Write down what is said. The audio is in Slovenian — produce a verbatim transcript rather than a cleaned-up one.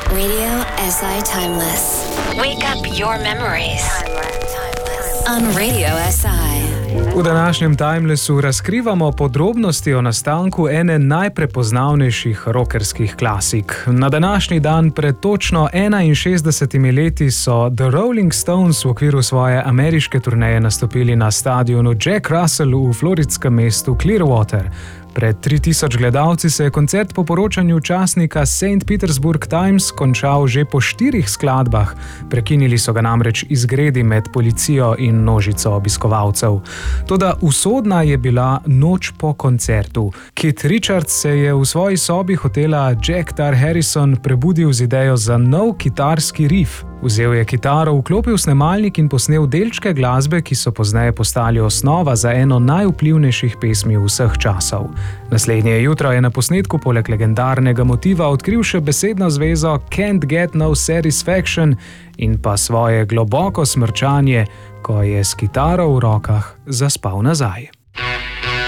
Radio S I Timeless. Wake up your memories. On Radio S I. V današnjem Timelessu razkrivamo podrobnosti o nastanku ene najprepoznavnejših rockerskih klasik. Na današnji dan pred točno enainšestdesetimi leti so The Rolling Stones v okviru svoje ameriške turneje nastopili na stadionu Jack Russell v floridskem mestu Clearwater. Pred tri tisoč gledalci se je koncert po poročanju časnika Saint Petersburg Times končal že po štirih skladbah. Prekinili so ga namreč izgredi med policijo in množico obiskovalcev. Toda usodna je bila noč po koncertu. Keith Richards se je v svoji sobi hotela Jack Tar Harrison prebudil z idejo za nov kitarski riff. Vzel je kitaro, vklopil snemalnik in posnel delčke glasbe, ki so pozneje postali osnova za eno najvplivnejših pesmi vseh časov. Naslednje jutro je na posnetku poleg legendarnega motiva odkril še besedno zvezo Can't Get No Satisfaction in pa svoje globoko smrčanje, ko je s kitaro v rokah zaspal nazaj.